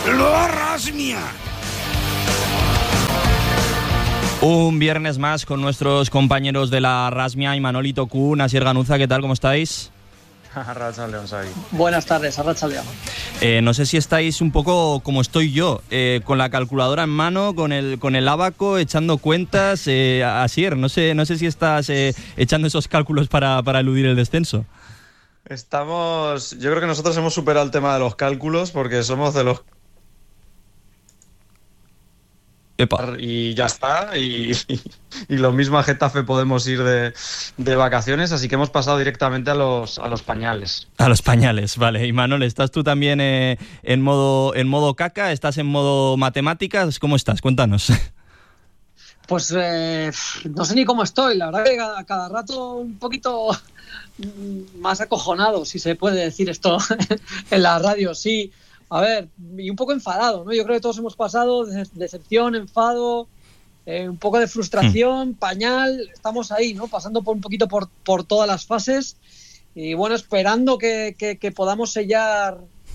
La Rasmia. Un viernes más con nuestros compañeros de la Rasmia, Imanol Kuhn, Asier Ganuza. ¿Qué tal? ¿Cómo estáis? Arratsaldeon, Xavi. Buenas tardes, Arratsaldeon. No sé si estáis un poco como estoy yo, con la calculadora en mano, con el ábaco, echando cuentas. Asier, no sé si estás echando esos cálculos para eludir el descenso. Yo creo que nosotros hemos superado el tema de los cálculos porque somos de los... Epa. Y ya está, y lo mismo a Getafe podemos ir de vacaciones, así que hemos pasado directamente a los pañales. A los pañales, vale. Y Manol, ¿estás tú también en modo caca? ¿Estás en modo matemáticas? ¿Cómo estás? Cuéntanos. Pues no sé ni cómo estoy, la verdad que cada rato un poquito más acojonado, si se puede decir esto en la radio, sí. A ver, y un poco enfadado, ¿no? Yo creo que todos hemos pasado decepción, enfado, un poco de frustración, pañal, estamos ahí, ¿no? Pasando un poquito por todas las fases y bueno, esperando que podamos sellar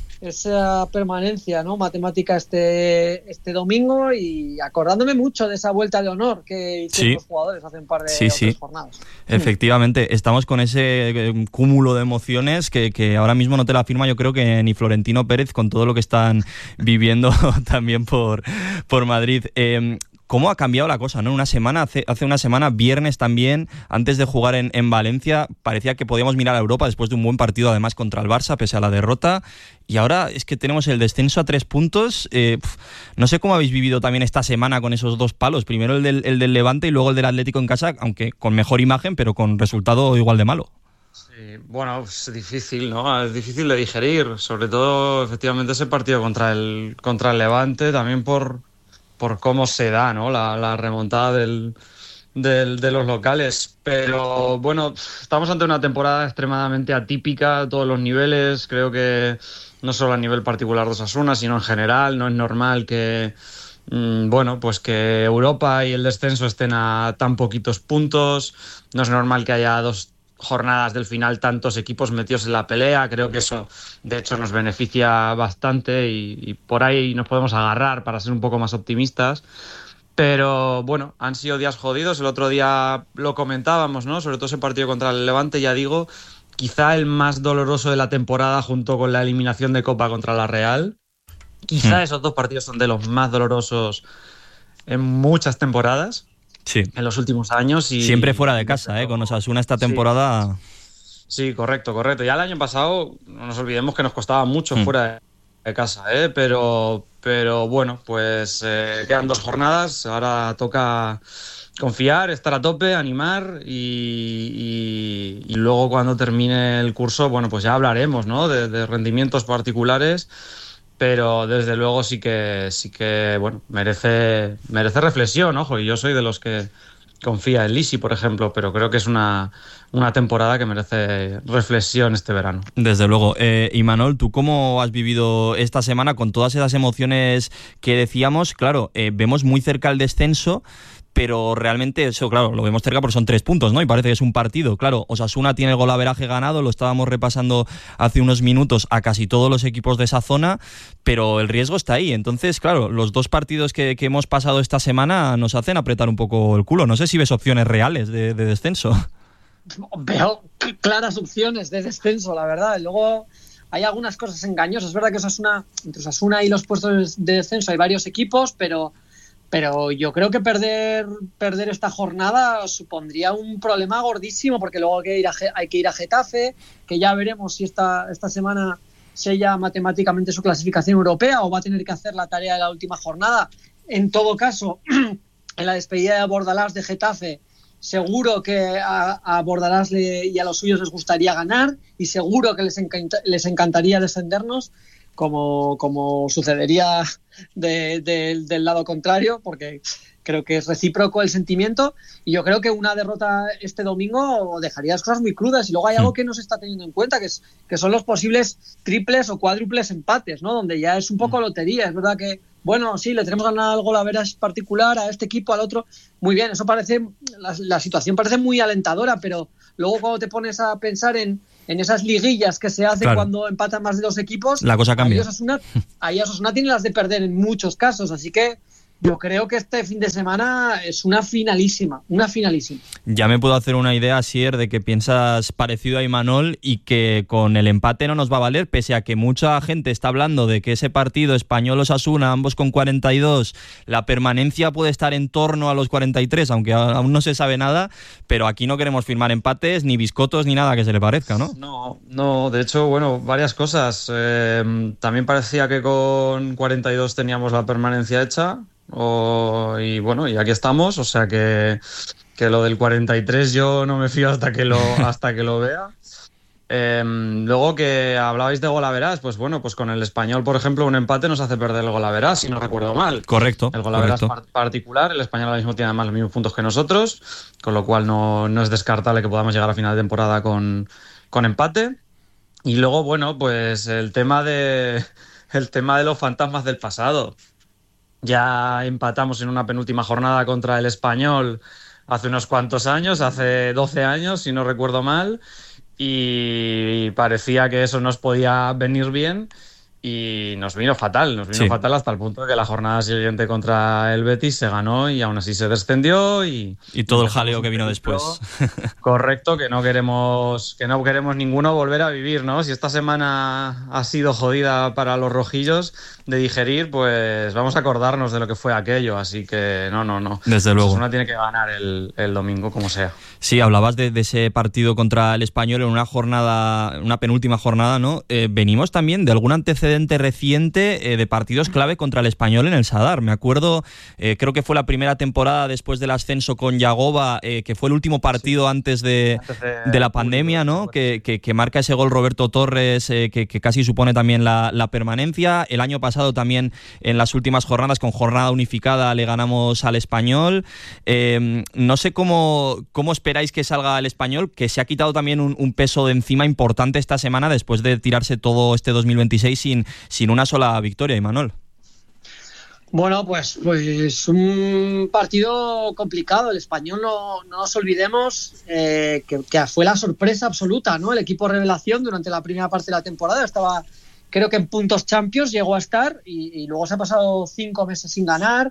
esa permanencia, ¿no? Matemática este domingo y acordándome mucho de esa vuelta de honor que hicieron los jugadores hace un par de jornadas. Efectivamente, estamos con ese cúmulo de emociones que ahora mismo no te la afirma, yo creo que ni Florentino Pérez, con todo lo que están viviendo también por Madrid. ¿Cómo ha cambiado la cosa, ¿no? Hace una semana, viernes también, antes de jugar en Valencia, parecía que podíamos mirar a Europa después de un buen partido, además, contra el Barça, pese a la derrota. Y ahora es que tenemos el descenso a 3 puntos. No sé cómo habéis vivido también esta semana con esos dos palos. Primero el del Levante y luego el del Atlético en casa, aunque con mejor imagen, pero con resultado igual de malo. Sí, bueno, es difícil, ¿no? Es difícil de digerir, sobre todo, efectivamente, ese partido contra el Levante, también por cómo se da, ¿no? La remontada de los locales. Pero bueno, estamos ante una temporada extremadamente atípica a todos los niveles. Creo que no solo a nivel particular de Osasuna, sino en general. No es normal que pues que Europa y el descenso estén a tan poquitos puntos. No es normal que haya 2 jornadas del final tantos equipos metidos en la pelea. Creo que eso de hecho nos beneficia bastante y por ahí nos podemos agarrar para ser un poco más optimistas, pero bueno, han sido días jodidos. El otro día lo comentábamos, ¿no? Sobre todo ese partido contra el Levante, ya digo, quizá el más doloroso de la temporada junto con la eliminación de Copa contra la Real. Quizá esos 2 partidos son de los más dolorosos en muchas temporadas. Sí. En los últimos años. Y siempre fuera de casa, con Osasuna esta temporada. Sí, correcto. Ya el año pasado, no nos olvidemos que nos costaba mucho fuera de casa, pero bueno, pues quedan 2 jornadas. Ahora toca confiar, estar a tope, animar y luego cuando termine el curso, bueno, pues ya hablaremos, ¿no? de rendimientos particulares. Pero desde luego sí que bueno, merece reflexión, ojo, y yo soy de los que confía en Lisi, por ejemplo, pero creo que es una temporada que merece reflexión este verano. Desde luego. Imanol, ¿tú cómo has vivido esta semana con todas esas emociones que decíamos? Claro, vemos muy cerca el descenso, pero realmente eso, claro, lo vemos cerca porque son 3 puntos, ¿no? Y parece que es un partido. Claro, Osasuna tiene el golaveraje ganado, lo estábamos repasando hace unos minutos a casi todos los equipos de esa zona, pero el riesgo está ahí. Entonces, claro, los 2 partidos que hemos pasado esta semana nos hacen apretar un poco el culo. No sé si ves opciones reales de descenso. Veo claras opciones de descenso, la verdad. Luego hay algunas cosas engañosas. Es verdad que entre Osasuna y los puestos de descenso hay varios equipos, pero yo creo que perder esta jornada supondría un problema gordísimo, porque luego hay que ir a Getafe, que ya veremos si esta semana sella matemáticamente su clasificación europea o va a tener que hacer la tarea de la última jornada. En todo caso, en la despedida de Bordalás de Getafe, seguro que a Bordalás y a los suyos les gustaría ganar y seguro que les encantaría descendernos, como sucedería del lado contrario, porque creo que es recíproco el sentimiento, y yo creo que una derrota este domingo dejaría las cosas muy crudas. Y luego hay algo que no se está teniendo en cuenta, que son los posibles triples o cuádruples empates, ¿no? Donde ya es un poco lotería. Es verdad que, bueno, sí, le tenemos ganado algo la veras particular a este equipo, al otro, muy bien, eso parece, la situación parece muy alentadora, pero luego cuando te pones a pensar en en esas liguillas que se hacen Claro. cuando empatan más de 2 equipos, La cosa cambia. ahí Osasuna tiene las de perder en muchos casos, así que yo creo que este fin de semana es una finalísima. Ya me puedo hacer una idea, Asier, de que piensas parecido a Imanol y que con el empate no nos va a valer, pese a que mucha gente está hablando de que ese partido Español-Osasuna, ambos con 42, la permanencia puede estar en torno a los 43, aunque aún no se sabe nada, pero aquí no queremos firmar empates, ni biscotos, ni nada que se le parezca, ¿no? No, de hecho, bueno, varias cosas. También parecía que con 42 teníamos la permanencia hecha. Y bueno, y aquí estamos, o sea que lo del 43 yo no me fío hasta que lo vea. Luego que hablabais de golaverás, pues bueno, pues con el Español, por ejemplo, un empate nos hace perder el golaverás, si no recuerdo mal. Correcto. El golaverás particular, el Español ahora mismo tiene además los mismos puntos que nosotros, con lo cual no es descartable que podamos llegar a final de temporada con empate. Y luego, bueno, pues el tema de los fantasmas del pasado. Ya empatamos en una penúltima jornada contra el Español hace unos cuantos años, hace 12 años, si no recuerdo mal, y parecía que eso nos podía venir bien y nos vino fatal hasta el punto de que la jornada siguiente contra el Betis se ganó y aún así se descendió y todo el jaleo que vino después. Correcto, que no queremos ninguno volver a vivir, ¿no? Si esta semana ha sido jodida para los rojillos de digerir, pues vamos a acordarnos de lo que fue aquello, así que no. Desde luego. Uno tiene que ganar el domingo, como sea. Sí, hablabas de ese partido contra el Español en una penúltima jornada, ¿no? Venimos también de algún antecedente reciente de partidos clave contra el Español en el Sadar. Me acuerdo, creo que fue la primera temporada después del ascenso con Yagoba, que fue el último partido antes de la pandemia, ¿no? Que marca ese gol Roberto Torres, que casi supone también la permanencia. El año pasado también en las últimas jornadas, con jornada unificada, le ganamos al Español. No sé cómo esperáis que salga el Español, que se ha quitado también un peso de encima importante esta semana después de tirarse todo este 2026 sin una sola victoria, Imanol. Bueno, pues un partido complicado. El Español, no nos olvidemos que fue la sorpresa absoluta, ¿no? El equipo revelación durante la primera parte de la temporada estaba, creo que en puntos Champions llegó a estar y luego se ha pasado 5 meses sin ganar.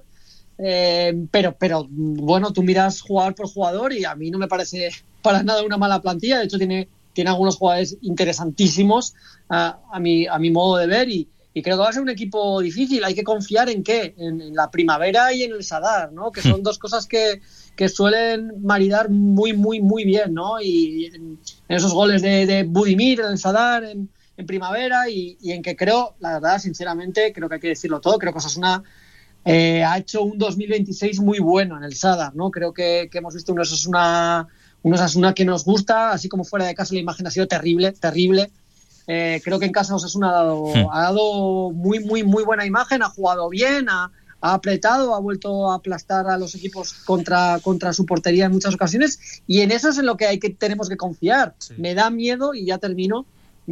Pero bueno, tú miras jugador por jugador y a mí no me parece para nada una mala plantilla. De hecho tiene algunos jugadores interesantísimos a mi modo de ver y creo que va a ser un equipo difícil. Hay que confiar en la primavera y en el Sadar, ¿no? Que son dos cosas que suelen maridar muy muy muy bien, ¿no? Y en esos goles de Budimir en el Sadar en primavera y en que creo, la verdad, sinceramente, creo que hay que decirlo todo, creo que Osasuna ha hecho un 2026 muy bueno en el Sadar, ¿no? Creo que hemos visto un Osasuna que nos gusta, así como fuera de casa la imagen ha sido terrible. Creo que en casa Osasuna ha dado muy muy muy buena imagen, ha jugado bien, ha apretado, ha vuelto a aplastar a los equipos contra su portería en muchas ocasiones y en eso es en lo que tenemos que confiar. Sí. Me da miedo, y ya termino,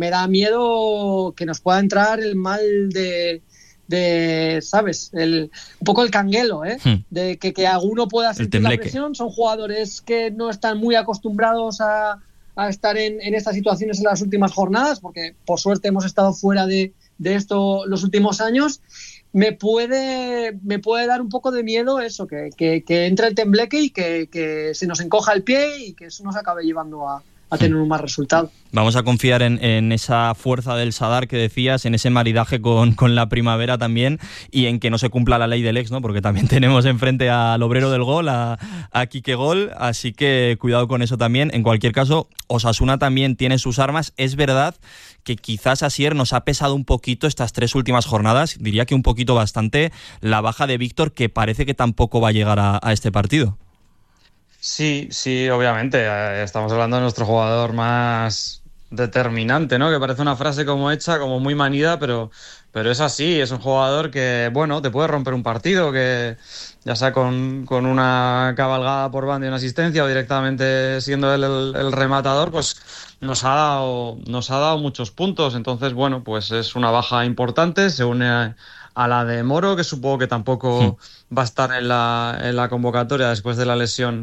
que nos pueda entrar el mal de ¿sabes? Un poco el canguelo, de que alguno pueda sentir la presión. Son jugadores que no están muy acostumbrados a estar en estas situaciones en las últimas jornadas, porque por suerte hemos estado fuera de esto los últimos años. Me puede dar un poco de miedo eso, que entre el tembleque y que se nos encoja el pie y que eso nos acabe llevando a tener un mal resultado. Vamos a confiar en esa fuerza del Sadar que decías, en ese maridaje con la primavera también, y en que no se cumpla la ley del ex, ¿no? Porque también tenemos enfrente al obrero del gol, a Quique Gol, así que cuidado con eso también. En cualquier caso, Osasuna también tiene sus armas. Es verdad que quizás Asier nos ha pesado un poquito estas 3 últimas jornadas, diría que un poquito bastante, la baja de Víctor, que parece que tampoco va a llegar a este partido. Sí, obviamente. Estamos hablando de nuestro jugador más determinante, ¿no? Que parece una frase como hecha, como muy manida, pero es así. Es un jugador que, bueno, te puede romper un partido, que ya sea con una cabalgada por banda y una asistencia o directamente siendo él el rematador, pues nos ha dado muchos puntos. Entonces, bueno, pues es una baja importante. Se une a la de Moro, que supongo que tampoco va a estar en la convocatoria después de la lesión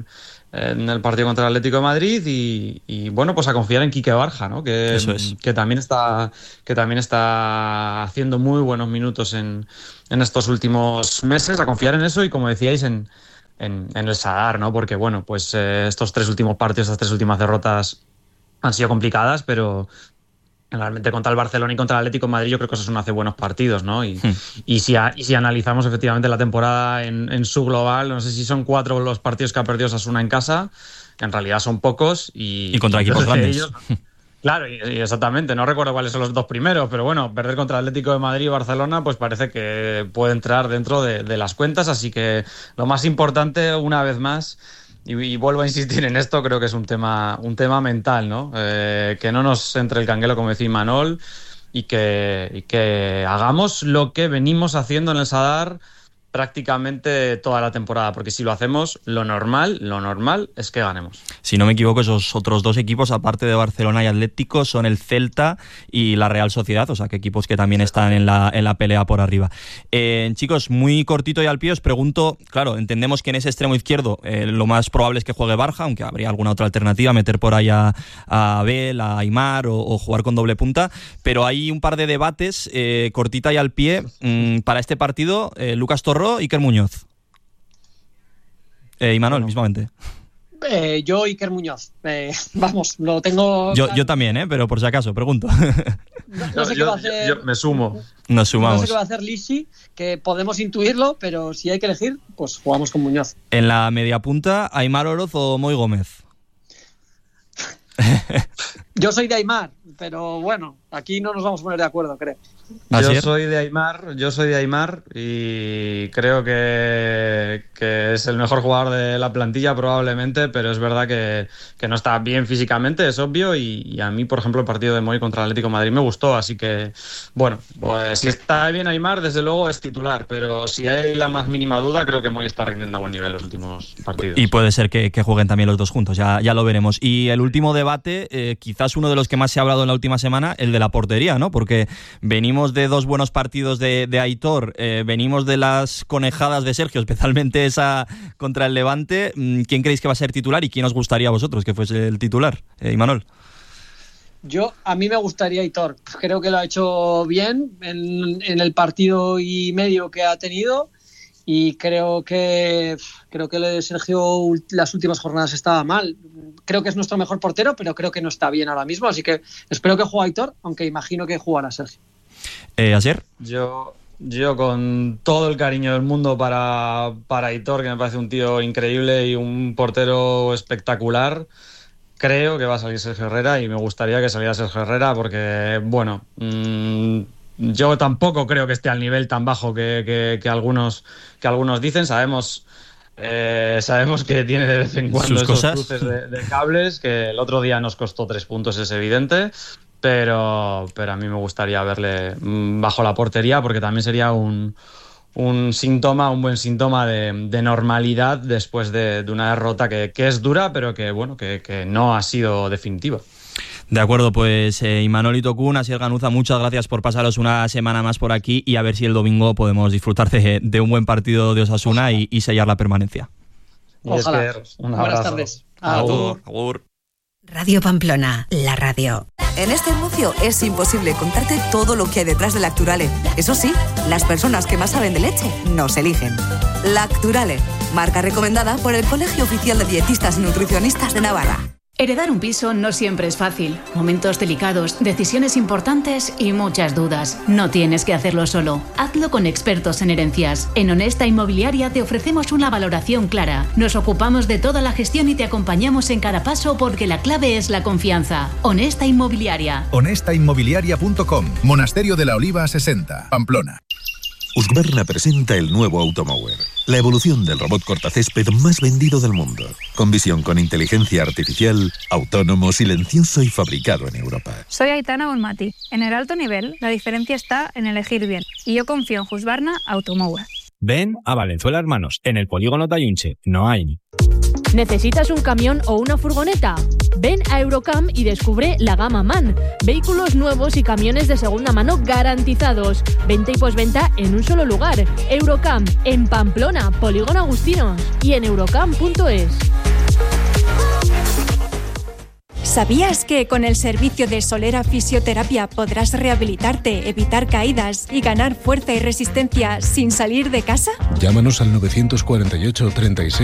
en el partido contra el Atlético de Madrid y bueno, pues a confiar en Quique Barja, ¿no? Que también está haciendo muy buenos minutos en estos últimos meses, a confiar en eso y, como decíais, en el Sadar, ¿no? Porque bueno, pues estos 3 últimos partidos, estas 3 últimas derrotas han sido complicadas, pero realmente contra el Barcelona y contra el Atlético de Madrid yo creo que Osasuna hace buenos partidos, ¿no? Y si analizamos efectivamente la temporada en su global, no sé si son 4 los partidos que ha perdido Osasuna en casa, en realidad son pocos y contra equipos grandes. Claro, y exactamente, no recuerdo cuáles son los 2 primeros, pero bueno, perder contra el Atlético de Madrid y Barcelona pues parece que puede entrar dentro de las cuentas, así que lo más importante, una vez más, y vuelvo a insistir en esto, creo que es un tema mental, ¿no? Que no nos entre el canguelo, como decía Imanol, y que hagamos lo que venimos haciendo en el Sadar prácticamente toda la temporada, porque si lo hacemos, lo normal es que ganemos. Si no me equivoco, esos otros 2 equipos, aparte de Barcelona y Atlético, son el Celta y la Real Sociedad, o sea que equipos que también están en la pelea por arriba. Chicos, muy cortito y al pie, os pregunto, claro, entendemos que en ese extremo izquierdo lo más probable es que juegue Barja, aunque habría alguna otra alternativa, meter por ahí a Abel, a Aimar o jugar con doble punta, pero hay un par de debates, cortita y al pie, para este partido, Lucas Torró, Iker Muñoz. Imanol, mismamente. Yo, Iker Muñoz. Vamos, lo tengo... Yo también, pero por si acaso, pregunto. No sé qué va a hacer... Yo me sumo. Nos sumamos. No sé qué va a hacer Lisi, que podemos intuirlo, pero si hay que elegir, pues jugamos con Muñoz. En la media punta, Aimar Oroz o Moi Gómez. Yo soy de Aimar, pero bueno, aquí no nos vamos a poner de acuerdo, creo. Yo soy de Aimar y creo que es el mejor jugador de la plantilla probablemente, pero es verdad que no está bien físicamente, es obvio, y a mí, por ejemplo, el partido de Moi contra el Atlético de Madrid me gustó, así que, bueno, pues si está bien Aimar, desde luego es titular, pero si hay la más mínima duda, creo que Moi está rindiendo a buen nivel los últimos partidos. Y puede ser que jueguen también los 2 juntos, ya lo veremos. Y el último debate, quizás uno de los que más se ha hablado en la última semana, el de la portería, ¿no? Porque venimos de 2 buenos partidos de Aitor, venimos de las conejadas de Sergio, especialmente esa contra el Levante. ¿Quién creéis que va a ser titular y quién os gustaría a vosotros que fuese el titular? Imanol. A mí me gustaría Aitor. Creo que lo ha hecho bien en el partido y medio que ha tenido, y creo que lo de Sergio las últimas jornadas estaba mal. Creo que es nuestro mejor portero, pero creo que no está bien ahora mismo, así que espero que juegue Aitor, aunque imagino que jugará Sergio. ¿Asier? Yo con todo el cariño del mundo para Aitor, que me parece un tío increíble y un portero espectacular, creo que va a salir Sergio Herrera, y me gustaría que saliera Sergio Herrera porque, bueno, yo tampoco creo que esté al nivel tan bajo que algunos dicen. Sabemos que tiene de vez en cuando esos cruces de cables, que el otro día nos costó 3 puntos, es evidente, pero a mí me gustaría verle bajo la portería, porque también sería un buen síntoma de normalidad después de una derrota que es dura, pero que no ha sido definitiva. De acuerdo, pues Imanol Itokunn, Asier Ganuza, muchas gracias por pasaros una semana más por aquí, y a ver si el domingo podemos disfrutar de un buen partido de Osasuna y sellar la permanencia. Ojalá. Buenas tardes. Agur. Radio Pamplona, la radio. En este anuncio es imposible contarte todo lo que hay detrás de Lacturale. Eso sí, las personas que más saben de leche nos eligen. Lacturale, marca recomendada por el Colegio Oficial de Dietistas y Nutricionistas de Navarra. Heredar un piso no siempre es fácil. Momentos delicados, decisiones importantes y muchas dudas. No tienes que hacerlo solo. Hazlo con expertos en herencias. En Honesta Inmobiliaria te ofrecemos una valoración clara. Nos ocupamos de toda la gestión y te acompañamos en cada paso, porque la clave es la confianza. Honesta Inmobiliaria. honestainmobiliaria.com. Monasterio de la Oliva 60, Pamplona. Husqvarna presenta el nuevo Automower, la evolución del robot cortacésped más vendido del mundo, con visión con inteligencia artificial, autónomo, silencioso y fabricado en Europa. Soy Aitana Bonmati. En el alto nivel, la diferencia está en elegir bien, y yo confío en Husqvarna Automower. Ven a Valenzuela Hermanos, en el polígono Tayunche, no hay. ¿Necesitas un camión o una furgoneta? Ven a Eurocam y descubre la gama MAN. Vehículos nuevos y camiones de segunda mano garantizados. Venta y postventa en un solo lugar. Eurocam, en Pamplona, Polígono Agustinos, y en eurocam.es. ¿Sabías que con el servicio de Solera Fisioterapia podrás rehabilitarte, evitar caídas y ganar fuerza y resistencia sin salir de casa? Llámanos al 948 36